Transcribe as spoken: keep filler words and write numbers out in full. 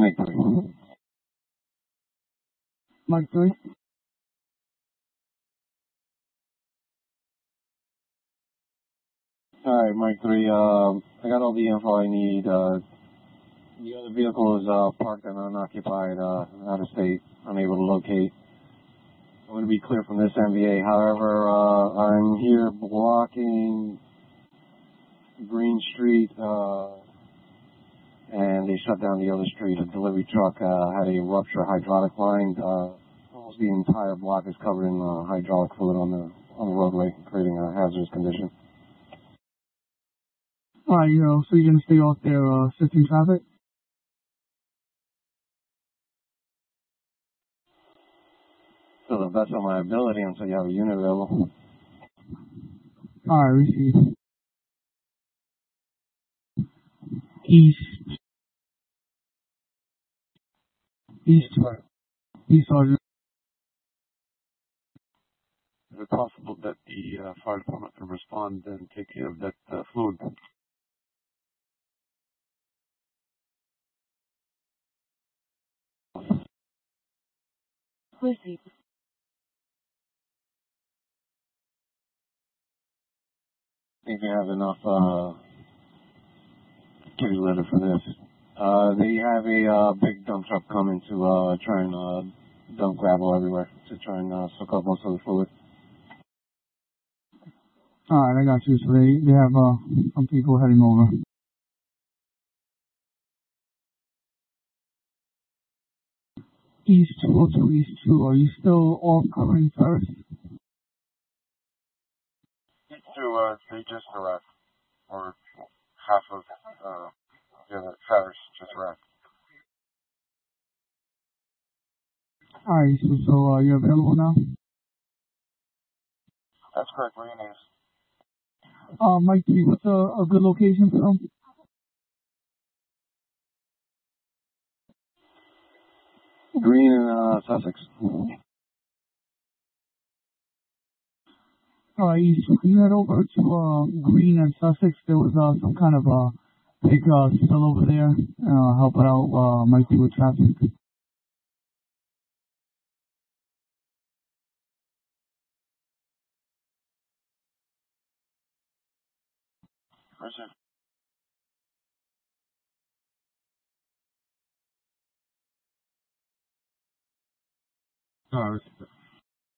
Mike three. Mike three. Alright, Mike three, um, I got all the info I need. Uh, the other vehicle is uh, parked and unoccupied, uh, out of state, unable to locate. I'm going to be clear from this M V A. However, uh, I'm here blocking Green Street, uh, and they shut down the other street. A delivery truck uh, had a rupture hydraulic line. Uh, almost the entire block is covered in uh, hydraulic fluid on the on the roadway, creating a hazardous condition. Alright, you know, so you're gonna stay off there, uh, assisting traffic? To the best of my ability until you have a unit available. Alright, receive. East. East. East, Sergeant. Is it possible that the uh, fire department can respond and take care of that uh, fluid? Pussy. I think they have enough uh, kitty litter for this. Uh, they have a uh, big dump truck coming to uh, try and uh, dump gravel everywhere to try and uh, soak up most of the fluid. Alright, I got you. So they, they have uh, some people heading over. East two oh two, East two. Are you still off covering first? East two, uh, they just arrived, or half of uh, the other Ferris just arrived. Alright, so, so uh, you're available now? That's correct. Where are your names? Uh, Mike three, what's a, a good location for them? Green and uh, Sussex. Alright, East two, can you head over to uh, Green and Sussex? There was uh, some kind of uh, big uh, spill over there. Uh, help out uh, Mike three with traffic. Where's it? No,